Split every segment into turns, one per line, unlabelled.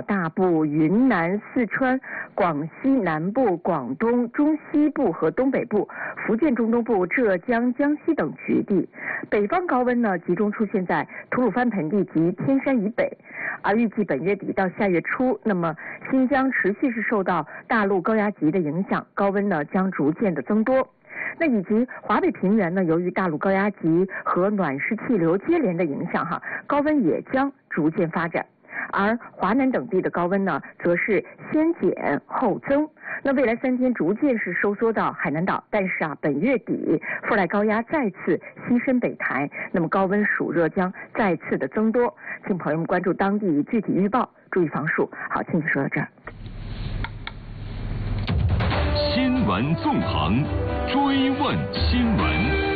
大部、云南、四川、广西南部、广东、中西部和东北部、福建中东部、浙江、江西等局地。北方高温呢，集中出现在吐鲁番盆地及天山以北。而预计本月底到下月初，那么新疆持续是受到大陆高压脊的影响，高温呢将逐渐的增多。那以及华北平原呢，由于大陆高压脊和暖湿气流接连的影响高温也将逐渐发展。而华南等地的高温呢，则是先减后增。那未来3天逐渐是收缩到海南岛，但是本月底副来高压再次西伸北抬，那么高温暑热将再次的增多。请朋友们关注当地具体预报，注意防暑。好，请说到这儿。
新闻纵横，追问新闻。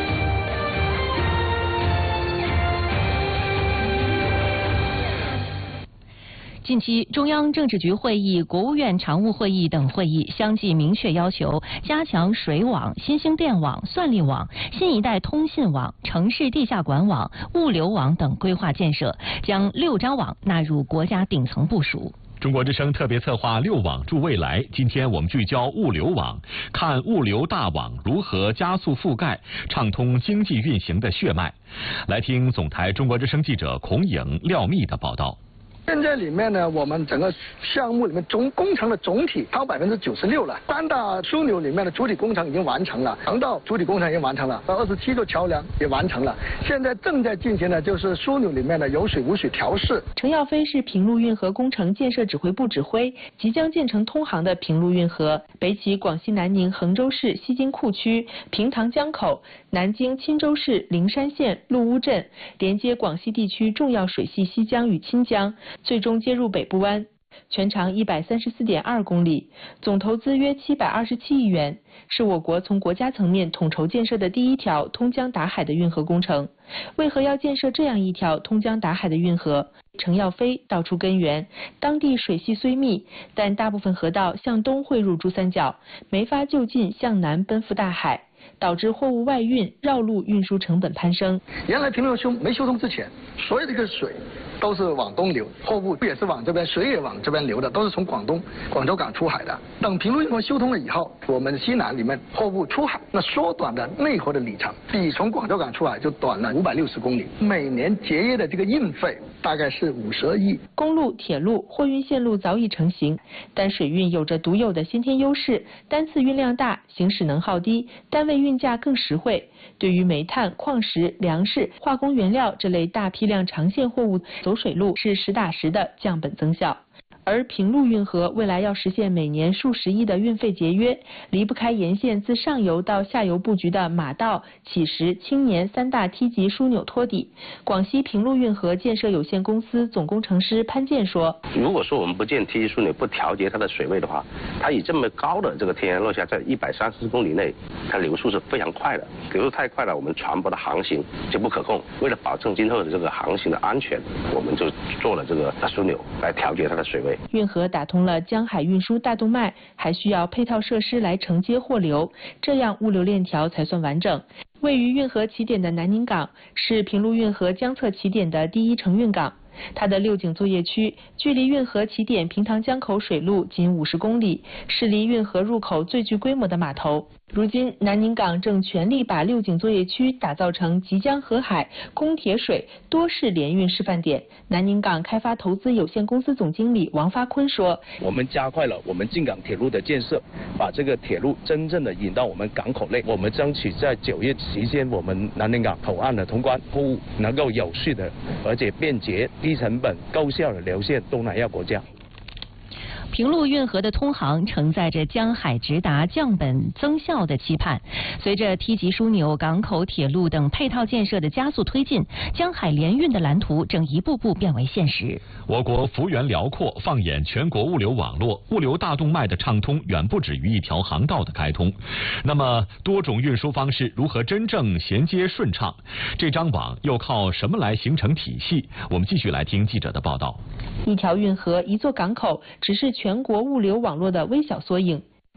近期，中央政治局会议、国务院常务会议等会议相继明确要求加强水网、新兴电网、算力网、新一代通信网、城市地下管网、物流网等规划建设，将6张网纳入国家顶层部署。
中国之声特别策划6网助未来，今天我们聚焦物流网，看物流大网如何加速覆盖、畅通经济运行的血脉。来听总台中国之声记者孔颖、廖密的报道。
现在里面呢，我们整个项目里面工程的总体超96%了。3大枢纽里面的主体工程已经完成了，航道主体工程已经完成了，27座桥梁也完成了。现在正在进行的就是枢纽里面的有水无水调试。
程耀飞是平陆运河工程建设指挥部指挥，即将建成通航的平陆运河，北起广西南宁衡州市西津库区平塘江口，南经钦州市灵山县陆乌镇，连接广西地区重要水系西江与钦江，最终接入北部湾，全长134.2公里，总投资约727亿元，是我国从国家层面统筹建设的第一条通江达海的运河工程。为何要建设这样一条通江达海的运河？程耀飞道出根源：当地水系虽密，但大部分河道向东汇入珠三角，没法就近向南奔赴大海，导致货物外运绕路运输成本攀升。
原来平陆没修通之前，所有这个水都是往东流，货物也是往这边，水也往这边流的，都是从广州港出海的。等平陆运河修通了以后，我们西南里面货物出海，那缩短的内河的里程，比从广州港出海就短了560公里，每年节约的这个运费大概是52亿。
公路、铁路、货运线路早已成型，但水运有着独有的先天优势，单次运量大，行驶能耗低，单位运价更实惠。对于煤炭、矿石、粮食、化工原料这类大批量长线货物，走水路是实打实的降本增效。而平陆运河未来要实现每年数十亿的运费节约，离不开沿线自上游到下游布局的马道、乞石、青年3大梯级枢纽托底。广西平陆运河建设有限公司总工程师潘建说：
如果说我们不建梯级枢纽，不调节它的水位的话，它以这么高的这个天然落下，在130公里内，它流速是非常快的，流速太快了，我们船舶的航行就不可控。为了保证今后的这个航行的安全，我们就做了这个枢纽来调节它的水位。
运河打通了江海运输大动脉，还需要配套设施来承接货流，这样物流链条才算完整。位于运河起点的南宁港是平陆运河江侧起点的第一承运港，它的六井作业区距离运河起点平塘江口水路仅50公里，是离运河入口最具规模的码头。如今，南宁港正全力把六井作业区打造成即将河海、供铁水多式联运示范点。南宁港开发投资有限公司总经理王发坤说：
我们加快了我们进港铁路的建设，把这个铁路真正的引到我们港口内。我们争取在9月期间，我们南宁港口岸的通关，货物能够有序的而且便捷、低成本、高效的流向东南亚国家。
平陆运河的通航承载着江海直达、降本增效的期盼。随着梯级枢纽、港口、铁路等配套建设的加速推进，江海联运的蓝图正一步步变为现实。
我国幅员辽阔，放眼全国物流网络，物流大动脉的畅通远不止于一条航道的开通。那么，多种运输方式如何真正衔接顺畅？这张网又靠什么来形成体系？我们继续来听记者的报道。
一条运河、一座港口，只是全国物流网络的微小缩影。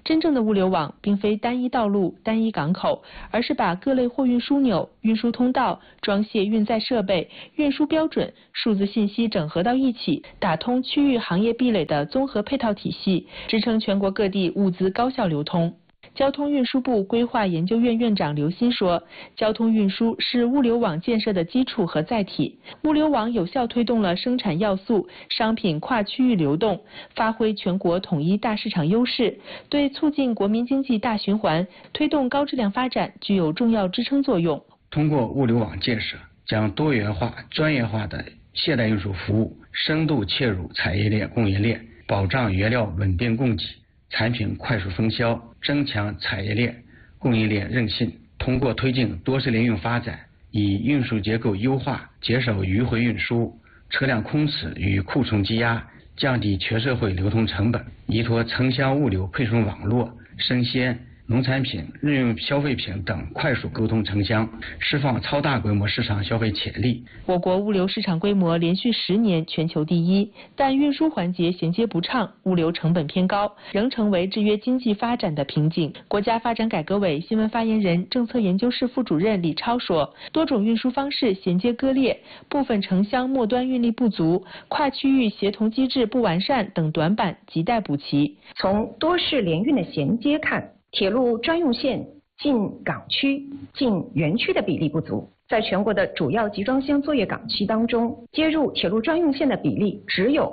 真正的物流网并非单一道路、单一港口，而是把各类货运枢纽、运输通道、装卸运载设备、运输标准、数字信息整合到一起，打通区域行业壁垒的综合配套体系，支撑全国各地物资高效流通。交通运输部规划研究院院长刘鑫说，交通运输是物流网建设的基础和载体，物流网有效推动了生产要素、商品跨区域流动，发挥全国统一大市场优势，对促进国民经济大循环、推动高质量发展具有重要支撑作用。
通过物流网建设，将多元化、专业化的现代运输服务深度切入产业链、供应链，保障原料稳定供给，产品快速分销，增强产业链、供应链韧性。通过推进多式联运发展，以运输结构优化，减少迂回运输、车辆空驶与库存积压，降低全社会流通成本，依托城乡物流配送网络、生鲜、农产品、日用消费品等快速沟通城乡，释放超大规模市场消费潜力。
我国物流市场规模连续10年全球第一，但运输环节衔接不畅，物流成本偏高，仍成为制约经济发展的瓶颈。国家发展改革委新闻发言人、政策研究室副主任李超说，多种运输方式衔接割裂，部分城乡末端运力不足，跨区域协同机制不完善等短板亟待补齐。
从多式联运的衔接看，铁路专用线进港区、进园区的比例不足，在全国的主要集装箱作业港区当中，接入铁路专用线的比例只有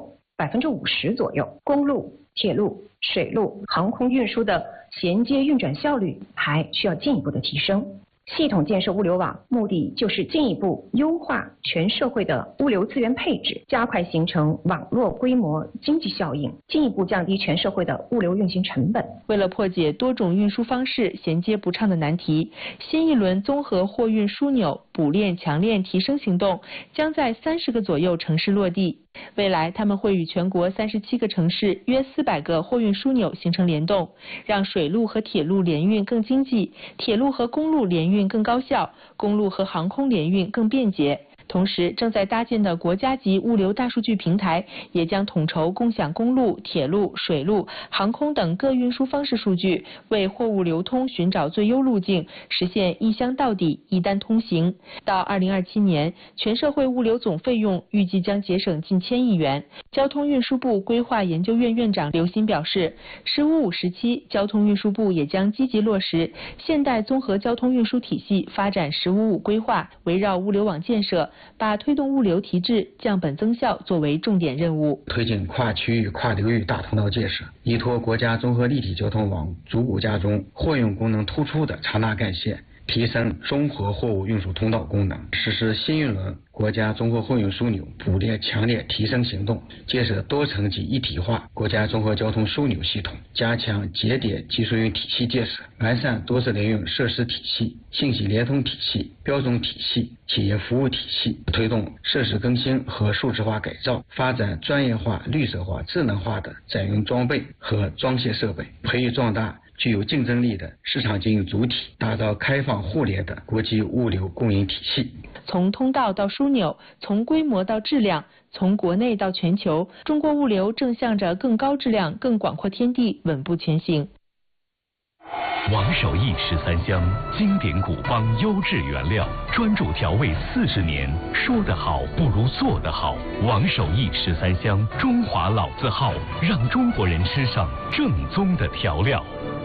50%左右。公路、铁路、水路、航空运输的衔接运转效率还需要进一步的提升。系统建设物流网，目的就是进一步优化全社会的物流资源配置，加快形成网络规模经济效应，进一步降低全社会的物流运行成本。
为了破解多种运输方式衔接不畅的难题，新一轮综合货运枢纽补链强链提升行动将在30个左右城市落地。未来他们会与全国37个城市约400个货运枢纽形成联动，让水路和铁路联运更经济，铁路和公路联运更高效，公路和航空联运更便捷。同时，正在搭建的国家级物流大数据平台也将统筹共享公路、铁路、水路、航空等各运输方式数据，为货物流通寻找最优路径，实现一箱到底、一单通行。到2027年，全社会物流总费用预计将节省近1000亿元。交通运输部规划研究院院长刘鑫表示，“15+5”时期，交通运输部也将积极落实现代综合交通运输体系发展“15+5”规划，围绕物流网建设，把推动物流提质、降本增效作为重点任务，
推进跨区域、跨流域大通道建设，依托国家综合立体交通网逐步加中货运功能突出的长大干线，提升综合货物运输通道功能，实施新一轮国家综合货运枢纽补链强链提升行动，建设多层级一体化国家综合交通枢纽系统，加强节点技术运体系建设，完善多式联运设施体系、信息联通体系、标准体系、企业服务体系，推动设施更新和数字化改造，发展专业化、绿色化、智能化的载运装备和装卸设备，培育壮大具有竞争力的市场经营主体，打造开放互联的国际物流供应体系。
从通道到枢纽，从规模到质量，从国内到全球，中国物流正向着更高质量、更广阔天地稳步前行。
王守义13香，经典古方，优质原料，专注调味40年。说得好不如做得好。王守义13香，中华老字号，让中国人吃上正宗的调料。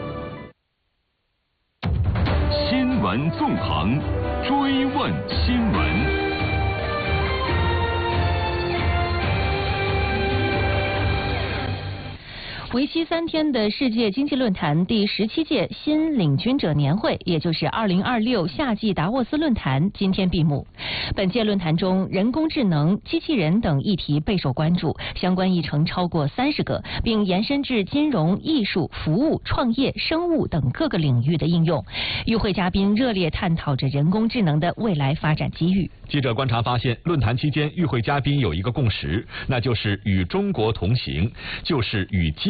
新闻纵横，追问新闻。
为期3天的世界经济论坛第17届新领军者年会，也就是2026夏季达沃斯论坛，今天闭幕。本届论坛中，人工智能、机器人等议题备受关注，相关议程超过30个，并延伸至金融、艺术、服务、创业、生物等各个领域的应用。与会嘉宾热烈探讨着人工智能的未来发展机遇。
记者观察发现，论坛期间与会嘉宾有一个共识，那就是与中国同行，就是与机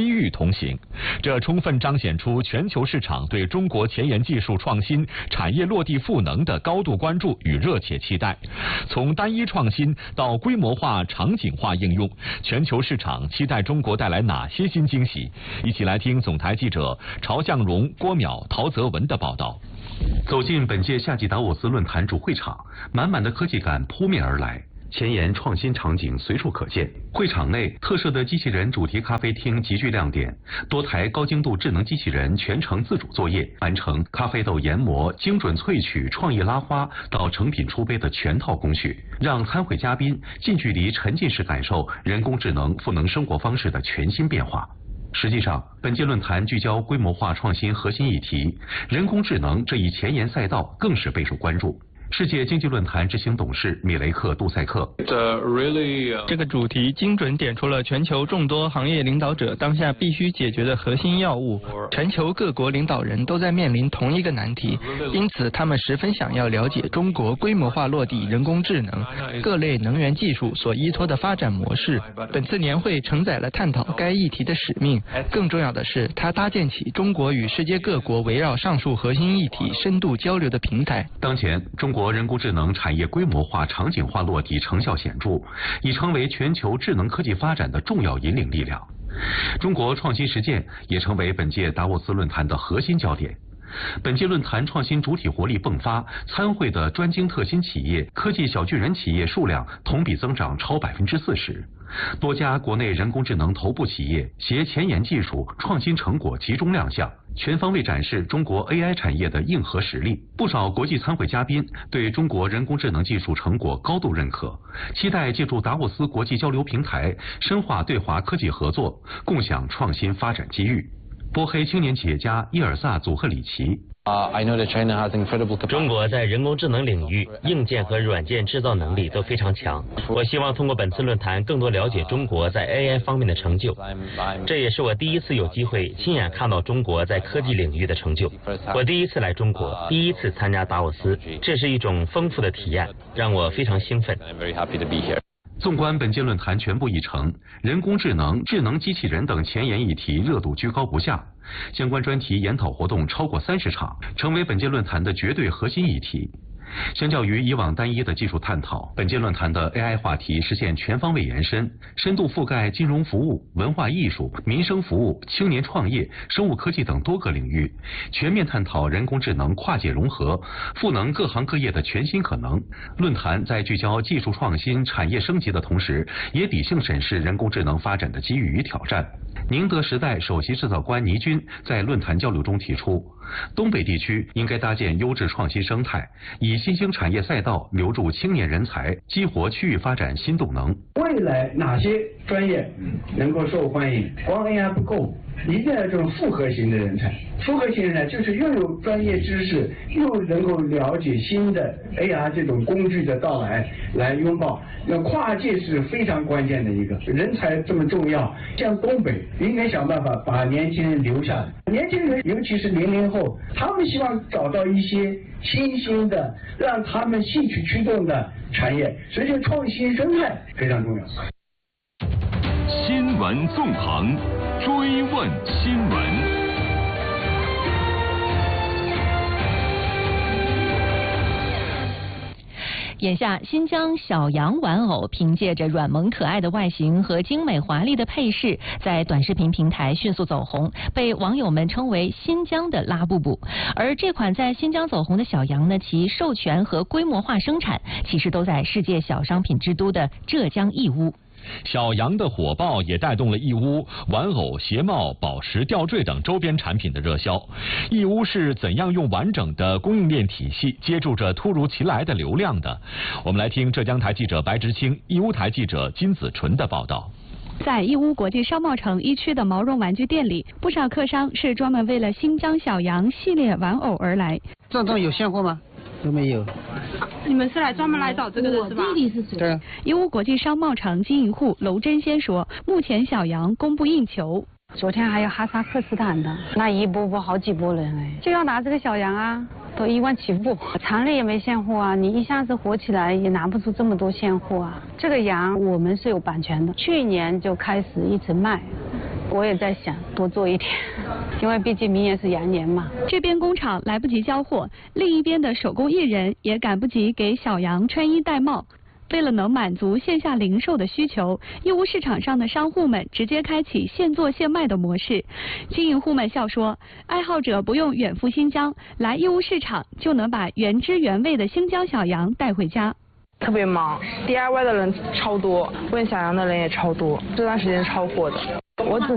域同行。这充分彰显出全球市场对中国前沿技术创新、产业落地赋能的高度关注与热切期待。从单一创新到规模化、场景化应用，全球市场期待中国带来哪些新惊喜？一起来听总台记者曹向荣、郭淼、陶泽文的报道。
走进本届夏季达沃斯论坛主会场，满满的科技感扑面而来，前沿创新场景随处可见。会场内特设的机器人主题咖啡厅极具亮点，多台高精度智能机器人全程自主作业，完成咖啡豆研磨、精准萃取、创意拉花到成品出杯的全套工序，让参会嘉宾近距离沉浸式感受人工智能赋能生活方式的全新变化。实际上，本届论坛聚焦规模化创新核心议题，人工智能这一前沿赛道更是备受关注。世界经济论坛执行董事米雷克·杜塞克，
这个主题精准点出了全球众多行业领导者当下必须解决的核心要务。全球各国领导人都在面临同一个难题，因此他们十分想要了解中国规模化落地人工智能、各类能源技术所依托的发展模式。本次年会承载了探讨该议题的使命，更重要的是，它搭建起中国与世界各国围绕上述核心议题深度交流的平台。
当前，中国人工智能产业规模化、场景化落地成效显著，已成为全球智能科技发展的重要引领力量。中国创新实践也成为本届达沃斯论坛的核心焦点。本届论坛创新主体活力迸发，参会的专精特新企业、科技小巨人企业数量同比增长超40%，多家国内人工智能头部企业携前沿技术、创新成果集中亮相，全方位展示中国 AI 产业的硬核实力。不少国际参会嘉宾对中国人工智能技术成果高度认可，期待借助达沃斯国际交流平台深化对华科技合作，共享创新发展机遇。波黑青年企业家伊尔萨·祖赫里奇。
中国在人工智能领域硬件和软件制造能力都非常强。我希望通过本次论坛更多了解中国在 AI 方面的成就，这也是我第一次有机会亲眼看到中国在科技领域的成就。我第一次来中国，第一次参加达沃斯，这是一种丰富的体验，让我非常兴奋。
纵观本届论坛全部议程，人工智能、智能机器人等前沿议题热度居高不下，相关专题研讨活动超过30场，成为本届论坛的绝对核心议题。相较于以往单一的技术探讨，本届论坛的 AI 话题实现全方位延伸，深度覆盖金融服务、文化艺术、民生服务、青年创业、生物科技等多个领域，全面探讨人工智能跨界融合，赋能各行各业的全新可能。论坛在聚焦技术创新、产业升级的同时，也理性审视人工智能发展的机遇与挑战。宁德时代首席制造官倪军在论坛交流中提出，东北地区应该搭建优质创新生态，以新兴产业赛道留住青年人才，激活区域发展新动能。
未来哪些专业能够受欢迎？光 AI 不够，一定要这种复合型的人才。复合型人才就是又有专业知识，又能够了解新的 AI 这种工具的到来，来拥抱。那跨界是非常关键的一个人才这么重要。像东北应该想办法把年轻人留下来。年轻人尤其是00后，他们希望找到一些新兴的，让他们兴趣驱动的产业，所以这创新生态非常重要。
新闻纵横，追问新闻。
眼下，新疆小羊玩偶凭借着软萌可爱的外形和精美华丽的配饰，在短视频平台迅速走红，被网友们称为新疆的拉布布。而这款在新疆走红的小羊呢，其授权和规模化生产其实都在世界小商品之都的浙江义乌。
小羊的火爆也带动了义乌玩偶、鞋帽、宝石、吊坠等周边产品的热销。义乌是怎样用完整的供应链体系接住着突如其来的流量的？我们来听浙江台记者白执清、义乌台记者金子纯的报道。
在义乌国际商贸城一区的毛绒玩具店里，不少客商是专门为了新疆小羊系列玩偶而来。
这种有现货吗？都没有。
你们是专门来找这个的是吧？
对。
义乌国际商贸城经营户娄真仙说，目前小羊供不应求。
昨天还有哈萨克斯坦的，那一波好几波人哎，就要拿这个小羊啊，都1万起步。厂里也没现货啊，你一下子火起来也拿不出这么多现货啊。这个羊我们是有版权的，去年就开始一直卖， 我也在想多做一点，因为毕竟明年是羊年嘛。
这边工厂来不及交货，另一边的手工艺人也赶不及给小羊穿衣戴帽。为了能满足线下零售的需求，义乌市场上的商户们直接开启现做现卖的模式。经营户们笑说，爱好者不用远赴新疆，来义乌市场就能把原汁原味的新疆小羊带回家。
特别忙 ，DIY 的人超多，问小羊的人也超多，这段时间超火的。我只